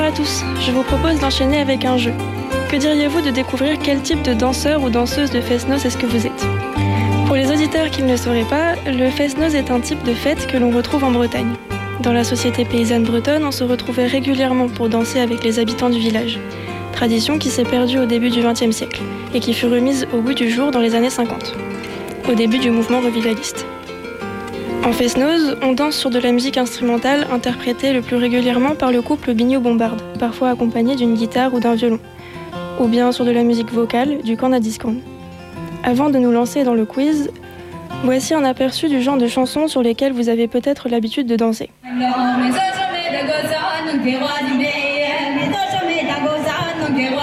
à tous, je vous propose d'enchaîner avec un jeu. Que diriez-vous de découvrir quel type de danseur ou danseuse de fest-noz est-ce que vous êtes ? Pour les auditeurs qui ne le sauraient pas, le fest-noz est un type de fête que l'on retrouve en Bretagne. Dans la société paysanne bretonne, on se retrouvait régulièrement pour danser avec les habitants du village. Tradition qui s'est perdue au début du XXe siècle et qui fut remise au goût du jour dans les années 50, au début du mouvement revivaliste. En fest-noz, on danse sur de la musique instrumentale interprétée le plus régulièrement par le couple Biniou-Bombarde, parfois accompagné d'une guitare ou d'un violon, ou bien sur de la musique vocale, du corn à discorn. Avant de nous lancer dans le quiz, voici un aperçu du genre de chansons sur lesquelles vous avez peut-être l'habitude de danser.